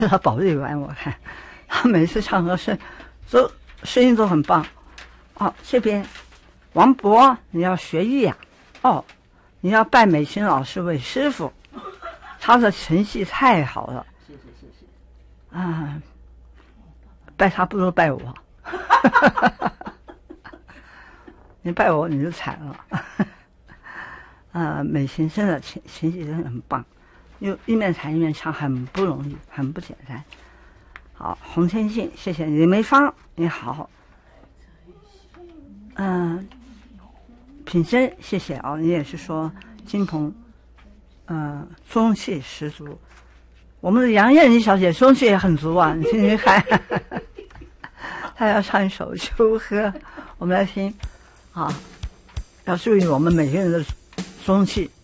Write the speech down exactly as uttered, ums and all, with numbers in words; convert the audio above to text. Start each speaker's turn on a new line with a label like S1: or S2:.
S1: 他保育员，我看他每次唱歌是都声音都很棒。哦，这边王博，你要学艺呀、啊？哦，你要拜美琴老师为师傅，他的成绩太好了。
S2: 谢谢谢谢。
S1: 啊，拜他不如拜我。你拜我你就惨了。啊，美琴真的琴琴技真的很棒，又一面弹一面唱，很不容易，很不简单。好，洪天信，谢谢你。李梅芳，你好。嗯、呃，品珍，谢谢啊、哦，你也是说金鹏，嗯、呃，中气十足。我们的杨艳妮小姐中气也很足啊，你听听看。她要唱一首《秋歌》，我们来听啊，要注意我们每个人的中气。